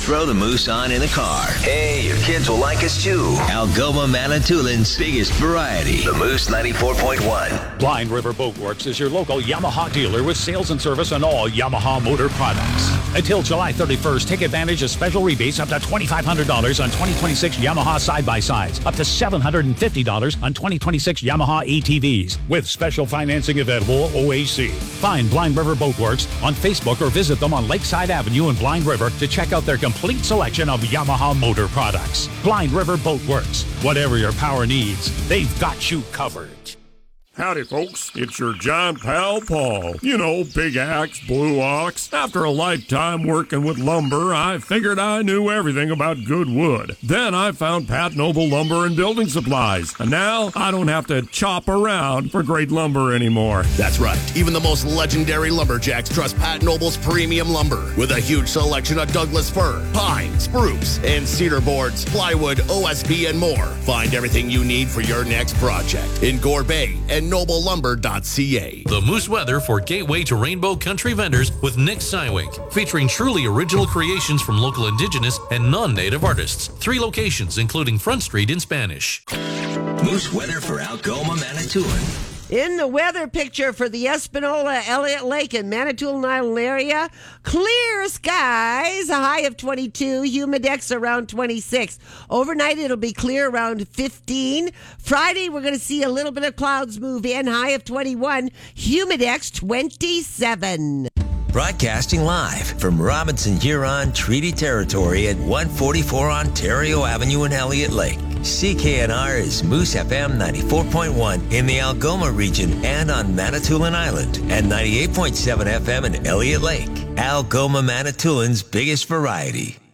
throw the Moose on in the car. Hey, your kids will like us too. Algoma Manitoulin biggest variety. The Moose 94.1. Blind River Boat Works is your local Yamaha dealer with sales and service on all Yamaha motor products. Until July 31st, take advantage of special rebates up to $2,500 on 2026 Yamaha side-by-sides, up to $750 on 2026 Yamaha ATVs, with special financing available OAC. Find Blind River Boat Works on Facebook or visit them on Lakeside Avenue in Blind River to check out their complete selection of Yamaha motor products. Blind River Boat Works. Whatever your power needs, they've got you covered. Howdy, folks. It's your giant pal, Paul. You know, Big Axe, Blue Ox. After a lifetime working with lumber, I figured I knew everything about good wood. Then I found Pat Noble Lumber and Building Supplies. And now I don't have to chop around for great lumber anymore. That's right. Even the most legendary lumberjacks trust Pat Noble's premium lumber. With a huge selection of Douglas fir, pine, spruce, and cedar boards, plywood, OSB, and more. Find everything you need for your next project in Gore Bay and noblelumber.ca. The Moose weather for Gateway to Rainbow Country vendors with Nick Sywick, featuring truly original creations from local indigenous and non-native artists. 3 locations, including Front Street in Spanish. Moose weather for Algoma Manitoulin. In the weather picture for the Espanola Elliott Lake and Manitoulin Island area, clear skies, a high of 22, humidex around 26. Overnight, it'll be clear around 15. Friday, we're going to see a little bit of clouds move in, high of 21, humidex 27. Broadcasting live from Robinson Huron Treaty Territory at 144 Ontario Avenue in Elliott Lake. CKNR is Moose FM 94.1 in the Algoma region and on Manitoulin Island, and 98.7 FM in Elliott Lake. Algoma Manitoulin's biggest variety.